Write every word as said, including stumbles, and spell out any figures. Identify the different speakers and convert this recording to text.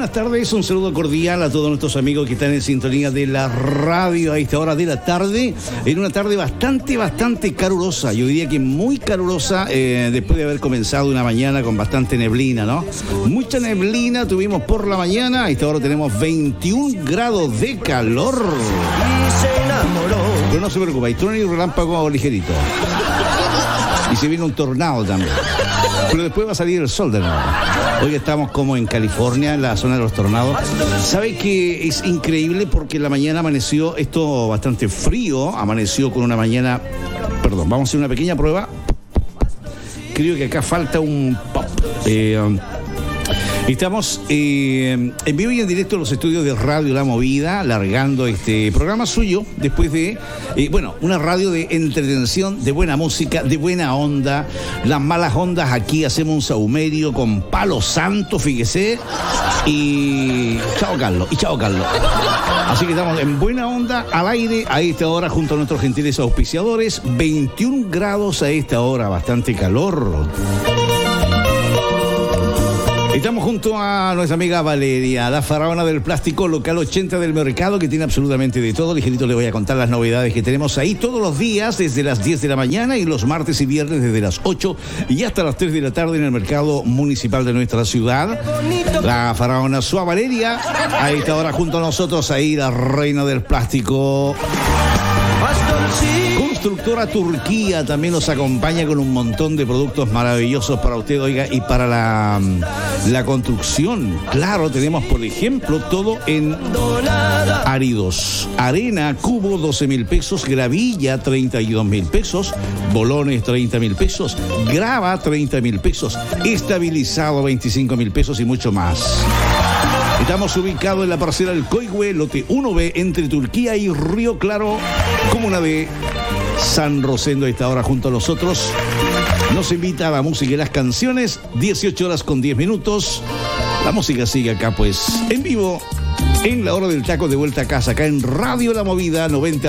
Speaker 1: buenas tardes, un saludo cordial a todos nuestros amigos que están en sintonía de la radio a esta hora de la tarde, en una tarde bastante, bastante calurosa, yo diría que muy calurosa, eh, después de haber comenzado una mañana con bastante neblina, ¿no? Mucha neblina tuvimos por la mañana, a esta hora tenemos veintiún grados de calor. Pero no se preocupe, hay trueno y relámpago ligerito. Y se viene un tornado también. Pero después va a salir el sol de nuevo. Hoy estamos como en California, en la zona de los tornados. ¿Sabe que es increíble? Porque en la mañana amaneció esto bastante frío. Amaneció con una mañana... Perdón, vamos a hacer una pequeña prueba. Creo que acá falta un pop. Eh... Estamos eh, en vivo y en directo en los estudios de Radio La Movida, largando este programa suyo después de, eh, bueno, una radio de entretención, de buena música, de buena onda. Las malas ondas aquí hacemos un saumerio con palo santo, fíjese. Y chao Carlos, y chao Carlos. Así que estamos en buena onda, al aire, a esta hora, junto a nuestros gentiles auspiciadores. veintiún grados a esta hora, bastante calor. Estamos junto a nuestra amiga Valeria, la faraona del plástico, local ochenta del mercado, que tiene absolutamente de todo. Ligerito le voy a contar las novedades que tenemos ahí todos los días desde las diez de la mañana y los martes y viernes desde las ocho y hasta las tres de la tarde en el mercado municipal de nuestra ciudad. La faraona Sua Valeria, a esta hora junto a nosotros ahí la reina del plástico. Constructora Turquía también nos acompaña con un montón de productos maravillosos para usted, oiga, y para la, la construcción. Claro, tenemos, por ejemplo, todo en áridos. Arena, cubo, doce mil pesos. Gravilla, treinta y dos mil pesos. Bolones, treinta mil pesos. Grava, treinta mil pesos. Estabilizado, veinticinco mil pesos y mucho más. Estamos ubicados en la parcela del Coihue, lote uno B, entre Turquía y Río Claro, comuna de San Rosendo. A esta hora junto a nosotros nos invita a la música y las canciones. Dieciocho horas con diez minutos. La música sigue acá pues en vivo en la hora del taco, de vuelta a casa, acá en Radio La Movida noventa